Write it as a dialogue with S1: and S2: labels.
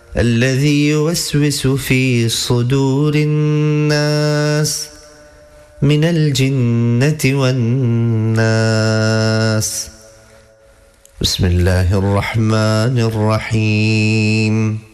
S1: الذي يوسوس في صدور الناس من الجنة والناس. بسم الله الرحمن الرحيم.